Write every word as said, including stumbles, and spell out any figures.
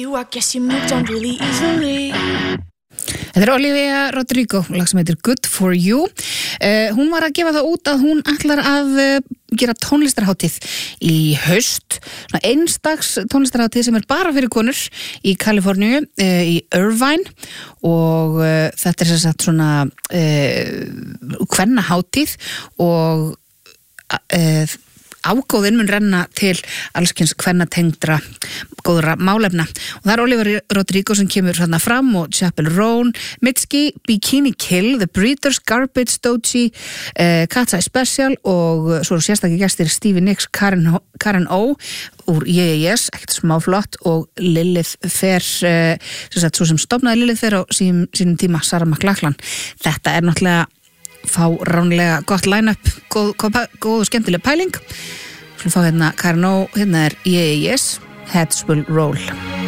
You, I guess you moved on really easily. Þetta er Olivia Rodrigo, lag sem heitir Good For You. Uh, hún var að gefa það út að hún ætlar að uh, gera tónlistarhátíð í haust. Svona einstags tónlistarhátíð sem er bara fyrir konur í Kaliforníu, uh, í Irvine. Og uh, þetta er sem sagt svona uh, kvennahátíð og uh, ágóðin mun renna til allskyns kvennatengdra góðra málefna. Og það er Olivia Rodrigo sem kemur þarna fram og Chappell Roan, Mitski, Bikini Kill, The Breeders, Garbage, Doji, uh, Cat's Eye Special og svo eru sérstaklega gestir Stevie Nicks, Karen, Karen O úr Yeah Yeah Yes, ekkert smáflott, og Lilith Fair, uh, sem sagt, svo sem stofnaði Lilith Fair á sínum, sínum tíma, Sarah McLachlan. Þetta er náttúrulega fáránlega gott line-up, góð, góð, góð og skemmtileg pæling. Svo fá hérna Karen O, hérna er Yeah Yeah Yes, Heads Will Roll.